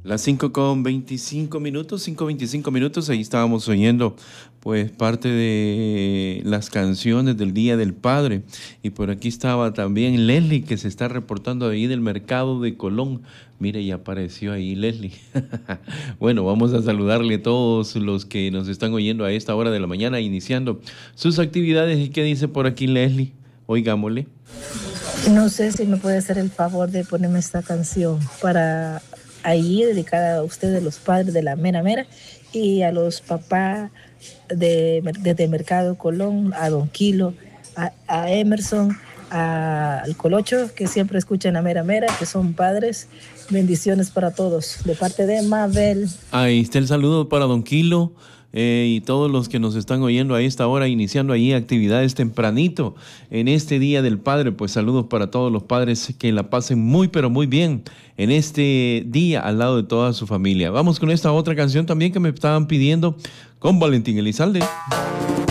Las 5:25 minutos, 5:25 minutos, ahí estábamos oyendo pues parte de las canciones del Día del Padre. Y por aquí estaba también Leslie, que se está reportando ahí del mercado de Colón. Mire, ya apareció ahí Leslie. Bueno, vamos a saludarle a todos los que nos están oyendo a esta hora de la mañana, iniciando sus actividades. ¿Y qué dice por aquí Leslie? Oigámosle. No sé si me puede hacer el favor de ponerme esta canción para ahí dedicada a ustedes, los padres de la mera mera, y a los papás de Mercado Colón, a Don Kilo, a Emerson, al Colocho, que siempre escuchan la mera mera, que son padres. Bendiciones para todos, de parte de Mabel. Ahí está el saludo para Don Kilo. Y todos los que nos están oyendo a esta hora, iniciando ahí actividades tempranito en este Día del Padre, pues saludos para todos los padres, que la pasen muy pero muy bien en este día al lado de toda su familia. Vamos con esta otra canción también que me estaban pidiendo, con Valentín Elizalde.